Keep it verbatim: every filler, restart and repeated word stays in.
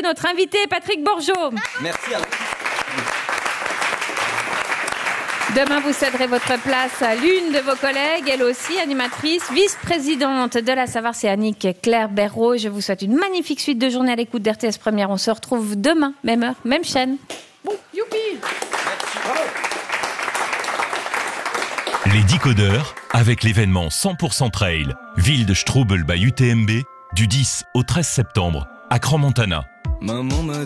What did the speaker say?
notre invité, Patrick Bourgeot. Merci à vous. Demain, vous céderez votre place à l'une de vos collègues, elle aussi animatrice, vice-présidente de la Savoir, c'est Annick Claire Berraud. Je vous souhaite une magnifique suite de journée à l'écoute d'R T S Première. On se retrouve demain, même heure, même chaîne. Bon, youpi! Merci, bravo. Les décodeurs, avec l'événement cent pour cent Trail, ville de Strubel by U T M B, du dix au treize septembre, à Crans-Montana. Maman m'a